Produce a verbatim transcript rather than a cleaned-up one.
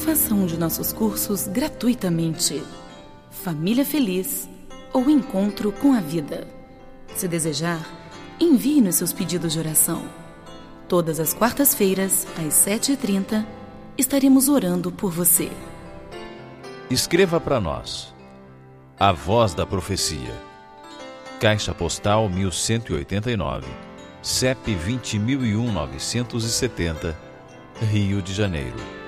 Faça um de nossos cursos gratuitamente. Família Feliz ou Encontro com a Vida. Se desejar, envie-nos seus pedidos de oração. Todas as quartas-feiras, às sete e trinta, estaremos orando por você. Escreva para nós. A Voz da Profecia. Caixa Postal mil cento e oitenta e nove, C E P vinte mil e um novecentos e setenta, Rio de Janeiro.